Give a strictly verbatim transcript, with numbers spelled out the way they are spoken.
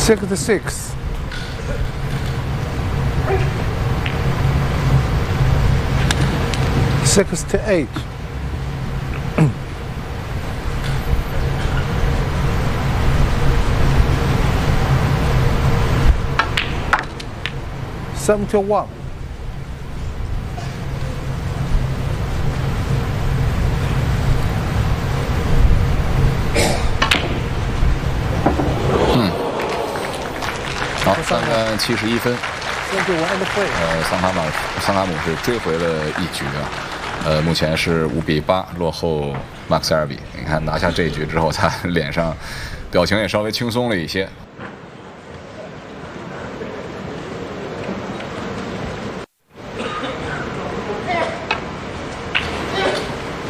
Six to six. Six to eight. Seven to one. Hmm. 好，三杆七十一分。呃，桑卡姆桑卡姆是追回了一局啊。呃，目前是五比八落后马克塞尔比。你看拿下这一局之后，他脸上表情也稍微轻松了一些。